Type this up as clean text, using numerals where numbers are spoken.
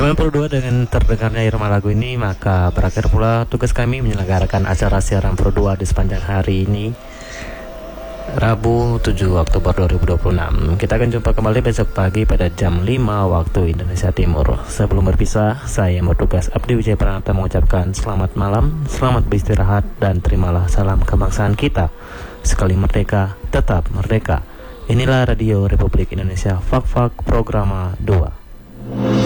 Kami berdua dengan terdengarnya irama lagu ini, maka berakhir pula tugas kami menyelenggarakan acara siaran berdua di sepanjang hari ini, Rabu 7 Oktober 2026. Kita akan jumpa kembali besok pagi pada jam 5 waktu Indonesia Timur. Sebelum berpisah, saya yang bertugas Abdi Wijaya Pranata mengucapkan selamat malam, selamat beristirahat, dan terimalah salam kebangsaan kita. Sekali merdeka, tetap merdeka. Inilah Radio Republik Indonesia, Fak Fak Programa 2.